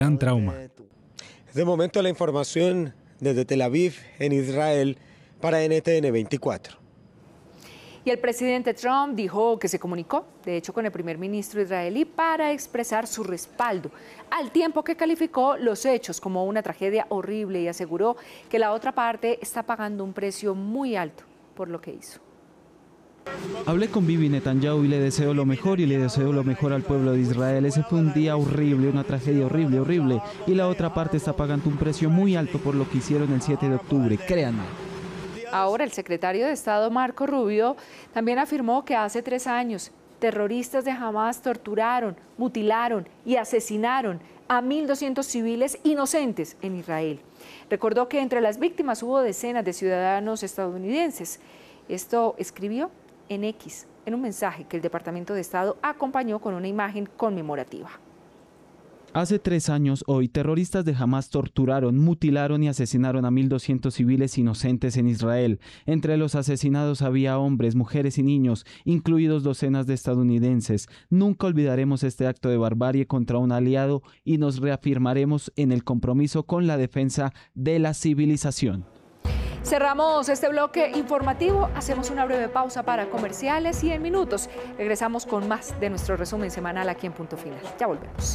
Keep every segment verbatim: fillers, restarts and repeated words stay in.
gran trauma. De momento la información desde Tel Aviv, en Israel, para N T N veinticuatro. Y el presidente Trump dijo que se comunicó, de hecho, con el primer ministro israelí para expresar su respaldo, al tiempo que calificó los hechos como una tragedia horrible y aseguró que la otra parte está pagando un precio muy alto por lo que hizo. Hablé con Bibi Netanyahu y le deseo lo mejor y le deseo lo mejor al pueblo de Israel. Ese fue un día horrible, una tragedia horrible, horrible. Y la otra parte está pagando un precio muy alto por lo que hicieron el siete de octubre, créanme. Ahora, el secretario de Estado Marco Rubio también afirmó que hace tres años terroristas de Hamas torturaron, mutilaron y asesinaron a mil doscientos civiles inocentes en Israel. Recordó que entre las víctimas hubo decenas de ciudadanos estadounidenses. Esto escribió en X, en un mensaje que el Departamento de Estado acompañó con una imagen conmemorativa. Hace tres años hoy, terroristas de Hamas torturaron, mutilaron y asesinaron a mil doscientos civiles inocentes en Israel. Entre los asesinados había hombres, mujeres y niños, incluidos docenas de estadounidenses. Nunca olvidaremos este acto de barbarie contra un aliado y nos reafirmaremos en el compromiso con la defensa de la civilización. Cerramos este bloque informativo, hacemos una breve pausa para comerciales y en minutos regresamos con más de nuestro resumen semanal aquí en Punto Final. Ya volvemos.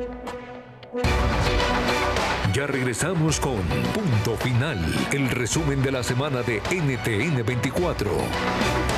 Ya regresamos con Punto Final, el resumen de la semana de N T N veinticuatro.